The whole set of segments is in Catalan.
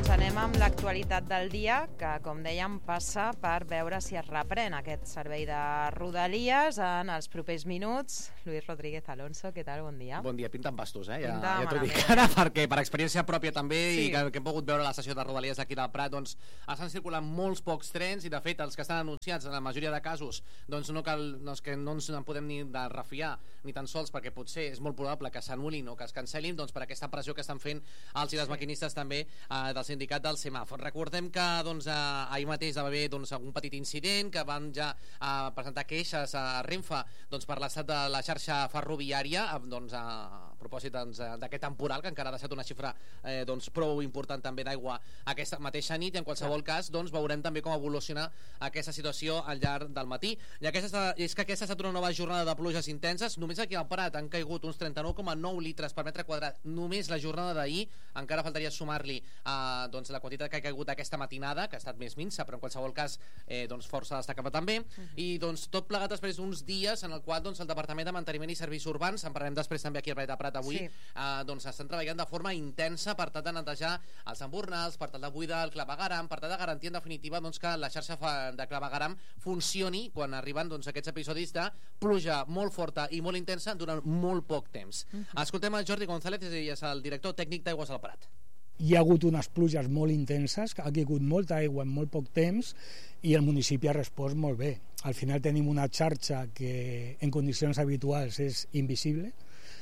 Doncs anem amb l'actualitat del dia, que, com dèiem, passa per veure si es reprèn aquest servei de Rodalies en els propers minuts. Luis Rodríguez Alonso, què tal? Bon dia. Bon dia, pinten bastos, Pinta ja t'ho dic malament. ara, perquè per experiència pròpia també, Sí. i que hem pogut veure la estació de Rodalies d'aquí del Prat, doncs estan circulant molts pocs trens, i de fet els que estan anunciats en la majoria de casos, doncs no ens en podem ni de refiar, ni tan sols, perquè potser és molt probable que s'anul·lin o que es cancel·lin, doncs per aquesta pressió que estan fent els i les maquinistes també del sindicat del semàfor. Recordem que ahir mateix va haver un petit incident, que van ja presentar queixes a Renfe per l'estat de la xarxa ferroviària, a propòsit d'aquest temporal, que encara ha deixat una xifra prou important també d'aigua aquesta mateixa nit, i en qualsevol cas veurem també com evoluciona aquesta situació al llarg del matí. I és que aquesta ha estat una nova jornada de pluges intenses. Només aquí al Prat han caigut uns 39,9 litres per metre quadrat només la jornada d'ahir. Encara faltaria sumar-li la quantitat que ha caigut aquesta matinada, que ha estat més minsa, però en qualsevol cas força destacable també. I tot plegat després d'uns dies en el qual el Departament de Manteniment i Serveis Urbans, en parlarem després també aquí al Planeta Prat avui, estan treballant de forma intensa per tal de netejar els embornals, per tal de buidar el clavegueram, per tal de garantir en definitiva que la xarxa de clavegueram funcioni quan arriben aquests episodis de pluja molt forta i molt intensa durant molt poc temps. Escoltem el Jordi González, és el director tècnic d'Aigües del Prat. Hi ha hagut unes pluges molt intenses, ha caigut molta aigua en molt poc temps i el municipi ha respost molt bé. Al final tenim una xarxa que en condicions habituals és invisible,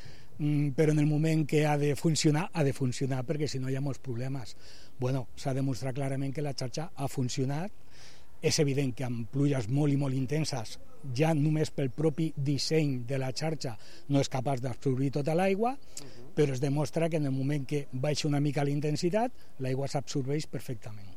però en el moment que ha de funcionar perquè si no hi ha molts problemes. S'ha demostrat clarament que la xarxa ha funcionat. És evident que amb pluges molt i molt intenses, ja només pel propi disseny de la xarxa no és capaç d'absorbir tota l'aigua, però es demostra que en el moment que baixa una mica la intensitat, l'aigua s'absorbeix perfectament.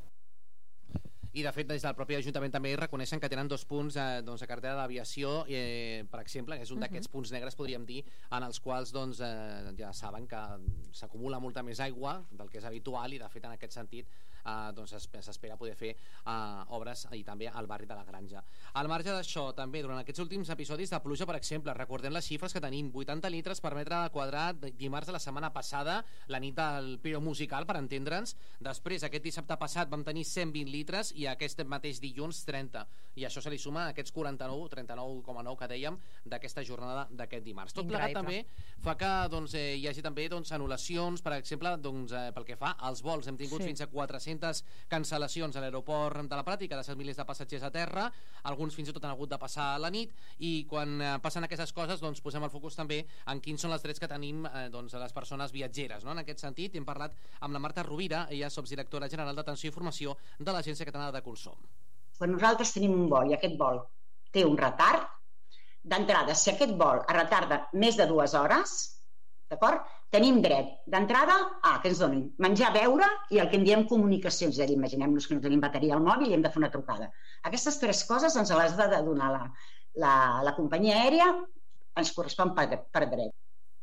I de fet des del propi Ajuntament també reconeixen que tenen 2 punts a carretera d'aviació, per exemple, que és un d'aquests punts negres, podríem dir, en els quals ja saben que s'acumula molta més aigua del que és habitual, i de fet en aquest sentit s'espera poder fer obres i també al barri de la Granja. Al marge d'això, també durant aquests últims episodis de pluja, per exemple, recordem les xifres que tenim: 80 litres per metre quadrat dimarts de la setmana passada, la nit del Piro Musical, per entendre'ns. Després, aquest dissabte passat vam tenir 120 litres i aquest mateix dilluns 30, i això se li suma a aquests 39,9 que dèiem d'aquesta jornada d'aquest dimarts. Tot plegat també fa que hi hagi també anul·lacions, per exemple, pel que fa als vols. Hem tingut fins a 400 cancel·lacions a l'aeroport de la Prat i que ha deixat milers de passatgers a terra. Alguns fins i tot han hagut de passar la nit, i quan passen aquestes coses posem el focus també en quins són els drets que tenim a les persones viatgeres, no? En aquest sentit hem parlat amb la Marta Rovira, ella és sotsdirectora general d'Atenció i Formació de l'Agència Catalana de Consum. Quan nosaltres tenim un vol i aquest vol té un retard, d'entrada, si aquest vol es retarda més de 2 hores, d'acord? Tenim dret d'entrada a que ens donin menjar, beure i el que en diem comunicacions. És a dir, imaginem-nos que no tenim bateria al mòbil i hem de fer una trucada. Aquestes 3 coses ens les ha de donar la companyia aèria, ens correspon per dret.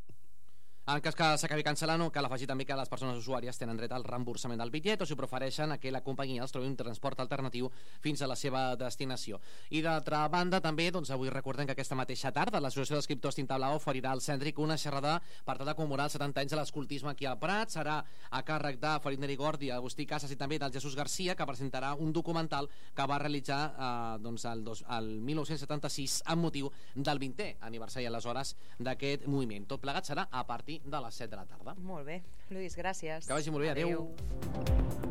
En cas que s'acabi cancel·lant, cal afegir també que les persones usuàries tenen dret al reemborsament del bitllet o si prefereixen que la companyia els trobi un transport alternatiu fins a la seva destinació. I d'altra banda també, avui recordem que aquesta mateixa tarda l'Associació d'Escriptors Tinta Blau oferirà al Cèntric una xerrada per tal de commemorar els 70 anys de l'escoltisme aquí al Prat. Serà a càrrec de Felip Neri Gordi, Agustí Casas i també del Jesús Garcia, que presentarà un documental que va realitzar el 1976 amb motiu del 20è aniversari aleshores d'aquest moviment. Tot plegat serà a partir de les 7 de la tarda. Molt bé. Lluís, gràcies. Que vagi molt bé. Adéu.